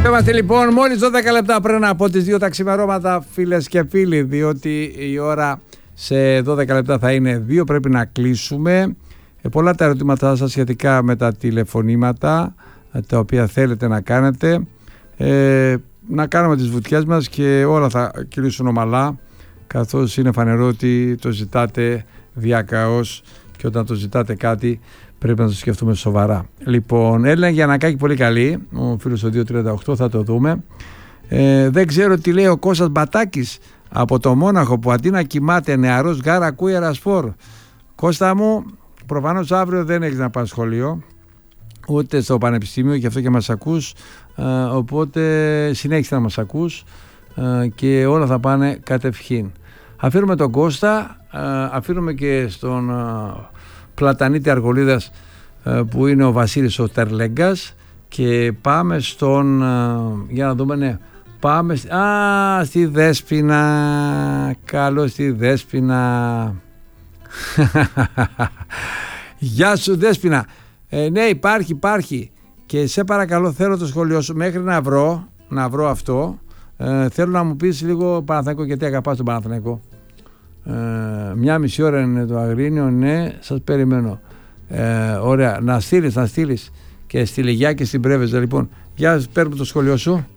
Είμαστε λοιπόν μόλις 12 λεπτά πριν από τις 2 τα ξημερώματα, φίλες και φίλοι, διότι η ώρα σε 12 λεπτά θα είναι 2, πρέπει να κλείσουμε. Πολλά τα ερωτήματά σας σχετικά με τα τηλεφωνήματα τα οποία θέλετε να κάνετε, να κάνουμε τις βουτιές μας και όλα θα κυλήσουν ομαλά, καθώς είναι φανερό ότι το ζητάτε διακαώς και όταν το ζητάτε κάτι πρέπει να το σκεφτούμε σοβαρά. Λοιπόν, Έλληνα Γιαννακάκη πολύ καλή, ο φίλος ο 238, θα το δούμε. Δεν ξέρω τι λέει ο Κώστας Μπατάκης από το Μόναχο, που αντί να κοιμάται νεαρός γάρα ακούει Ερασφόρ. Κώστα μου, προφανώς αύριο δεν έχεις να πας σχολείο ούτε στο πανεπιστήμιο, γι' αυτό και μας ακούς, οπότε συνέχισε να μας ακούς και όλα θα πάνε κατευχήν. Αφήνουμε τον Κώστα, αφήνουμε και στον Πλατανίτη Αργολίδας που είναι ο Βασίλης ο Τερλέγκας και πάμε στον, για να δούμε, ναι, πάμε στη Δέσποινα. Καλώς στη Δέσποινα. Γεια σου Δέσποινα. Ναι, υπάρχει και σε παρακαλώ, θέλω το σχολείο σου μέχρι να βρω αυτό. Θέλω να μου πεις λίγο Παναθηναϊκό, γιατί αγαπάς τον Παναθηναϊκό. 1,5 ώρα είναι το Αγρίνιο, ναι, σας περιμένω. Ωραία, να στείλεις και στη Λεγιά και στην Πρέβεζα. Λοιπόν, για παίρνουμε το σχολείο σου.